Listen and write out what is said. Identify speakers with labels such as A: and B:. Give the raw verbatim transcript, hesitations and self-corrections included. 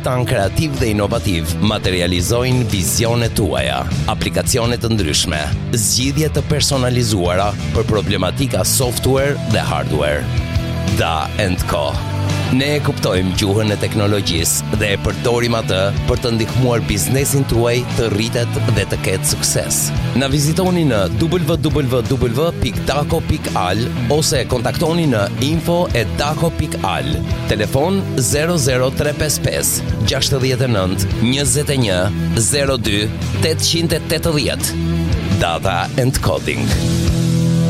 A: tan kreativ dhe inovativ materializojnë vizionet tuaja, aplikacione të ndryshme, zgjidhje të personalizuara për problematika software dhe hardware. Da and Co. Ne e kuptojmë gjuhën e teknologjisë dhe e përdorim atë për të ndihmuar biznesin tuaj të rritet dhe të ketë sukses. Na vizitoni në w w w pikë daco pikë al ose kontaktoni në info at daco pikë al. Telefon zero zero tre pesë pesë gjasht e nënt njëzet e një zero dy tetëqind e tetëdhjetë. Data and Coding.